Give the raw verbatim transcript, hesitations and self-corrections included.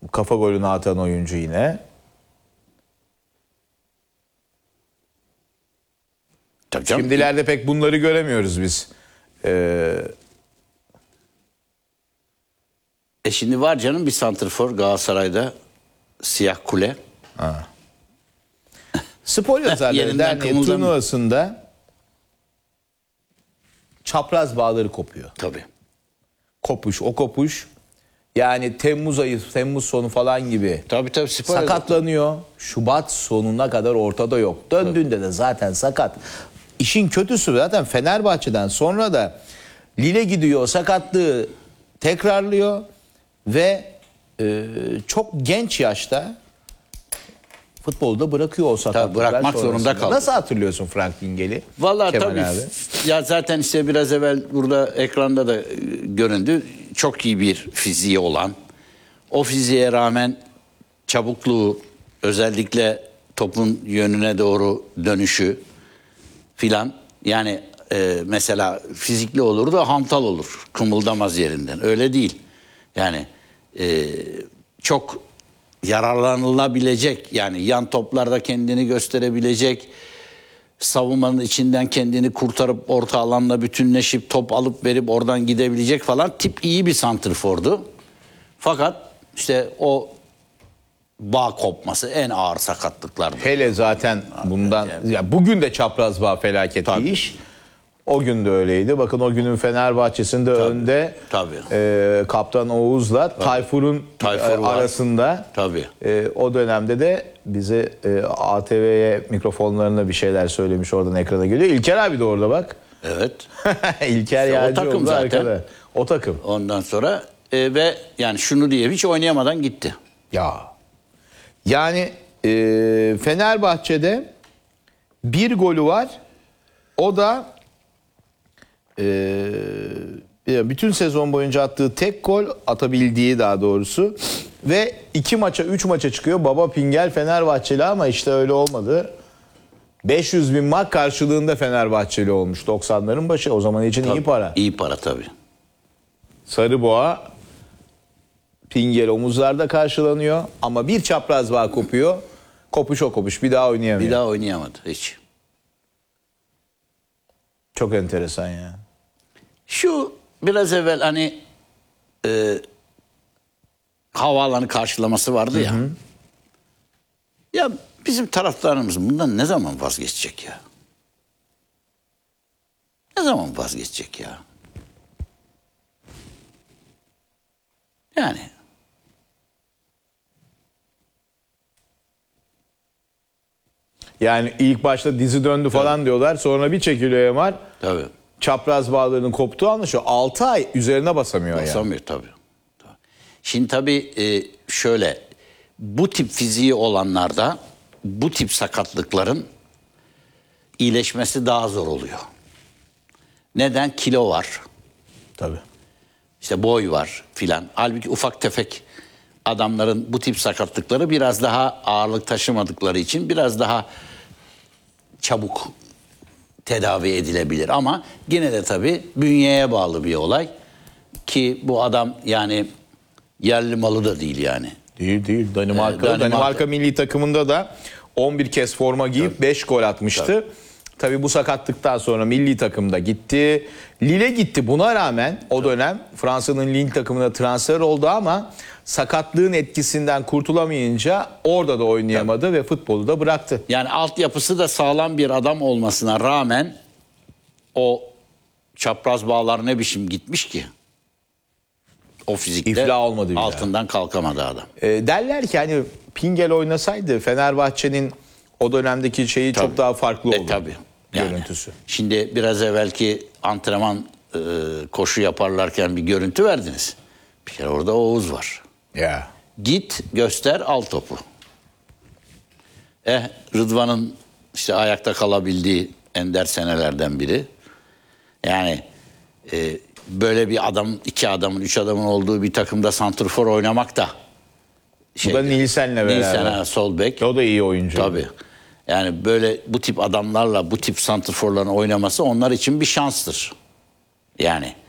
kafa golünü atan oyuncu yine. Tabii canım. Şimdilerde pek bunları göremiyoruz biz. Ee, E şimdi var canım bir santrfor Galatasaray'da, Siyah Kule. ha. Spor Yazarları Yerinden Derneği kımıldamıyor. turnuvasında çapraz bağları kopuyor. Tabii. Kopuş, o kopuş. Yani Temmuz ayı, Temmuz sonu falan gibi Tabii tabii. Spor sakatlanıyor. Şubat sonuna kadar ortada yok. Döndüğünde de zaten sakat. İşin kötüsü zaten Fenerbahçe'den sonra da Lille gidiyor, sakatlığı tekrarlıyor ve e, çok genç yaşta futbolu da bırakıyor o sakatlıklar bırakmak sonrasında. zorunda kaldı. Nasıl hatırlıyorsun Frank Bingel'i? Vallahi Kemal tabii. abi? Ya zaten işte biraz evvel burada ekranda da e, göründü. Çok iyi bir fiziği olan. O fiziğe rağmen çabukluğu, özellikle topun yönüne doğru dönüşü filan. Yani e, mesela fizikli olur da hantal olur. Kımıldamaz yerinden. Öyle değil. Yani e, çok yararlanılabilecek, yani yan toplarda kendini gösterebilecek, savunmanın içinden kendini kurtarıp orta alanla bütünleşip top alıp verip oradan gidebilecek falan tip iyi bir santrfordu. Fakat işte o bağ kopması en ağır sakatlıklardı. Hele zaten bundan ya bugün de çapraz bağ felaket Tabii. bir iş. O gün de öyleydi. Bakın o günün Fenerbahçe'sinde önde tabii. E, Kaptan Oğuz'la Tayfur'un Tayfur e, var. arasında Tabii. e, o dönemde de bize e, A T V'ye mikrofonlarına bir şeyler söylemiş, oradan ekrana geliyor. İlker abi de orada bak. Evet. İlker İşte o Yağcıoğlu takım zaten. arkada. O takım. Ondan sonra e, ve yani şunu diye hiç oynayamadan gitti. Ya. Yani e, Fenerbahçe'de bir golü var. O da e, bütün sezon boyunca attığı tek gol, atabildiği daha doğrusu. Ve iki maça, üç maça çıkıyor. Baba Pingel Fenerbahçeli ama işte öyle olmadı. beş yüz bin mark karşılığında Fenerbahçeli olmuş doksanların başı. O zaman için iyi para. İyi para tabii. Sarıboğa, Pingel omuzlarda karşılanıyor ama bir çapraz bağ kopuyor. Kopuş o kopuş, bir daha oynayamıyor. Bir daha oynayamadı hiç. Çok enteresan ya. Şu biraz evvel hani e, havaalanı karşılaması vardı ya. Hı hı. Ya bizim taraftarımız bundan ne zaman vazgeçecek ya? Ne zaman vazgeçecek ya? Yani. Yani ilk başta dizi döndü falan evet. diyorlar. Sonra bir çekiliyor M R. Tabii. Çapraz bağlarının koptuğu anlaşılıyor. altı ay üzerine basamıyor, basamıyor yani. Basamıyor tabii. tabii. Şimdi tabii e, şöyle, bu tip fiziği olanlarda bu tip sakatlıkların iyileşmesi daha zor oluyor. Neden? Kilo var. Tabii. İşte boy var filan. Halbuki ufak tefek adamların bu tip sakatlıkları biraz daha ağırlık taşımadıkları için biraz daha çabuk tedavi edilebilir. Ama yine de tabii bünyeye bağlı bir olay. Ki bu adam yani yerli malı da değil yani. Değil değil. Danimarka, ee, Danimarka. Danimarka milli takımında da on bir kez forma giyip beş gol atmıştı. Tabii. Tabii bu sakatlıktan sonra milli takımda gitti. Lille gitti. Buna rağmen o dönem Fransa'nın Lille takımına transfer oldu ama sakatlığın etkisinden kurtulamayınca orada da oynayamadı Tabii. ve futbolu da bıraktı. Yani altyapısı da sağlam bir adam olmasına rağmen o çapraz bağlar ne biçim gitmiş ki? O fizikte İflah olmadı bile. Altından kalkamadı adam. E, derler ki hani Pingel oynasaydı Fenerbahçe'nin o dönemdeki şeyi tabii. çok daha farklı olurdu. E, tabii. Yani, görüntüsü. Şimdi biraz evvelki antrenman e, koşu yaparlarken bir görüntü verdiniz. Bir kere orada Oğuz var. Ya. Git göster al topu. Eh Rıdvan'ın işte ayakta kalabildiği ender senelerden biri. Yani e, böyle bir adam, iki adamın, üç adamın olduğu bir takımda santrfor oynamak da. Şey, bu da Nielsen'le beraber. Nielsen sol bek. O da iyi oyuncu. Tabii. Yani böyle bu tip adamlarla bu tip santrforların oynaması onlar için bir şanstır. Yani